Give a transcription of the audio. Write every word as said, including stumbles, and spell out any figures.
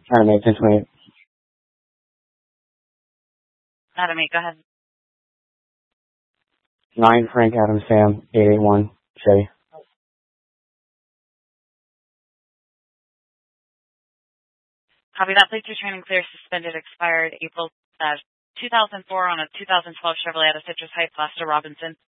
Adam eight, ten twenty-eight. Adam eight, go ahead. nine, Frank Adam Sam, eight eight one, Chevy. Copy that. Plates returning clear, suspended, expired April uh, two thousand four on a two thousand twelve Chevrolet out of Citrus Heights, Lester Robinson.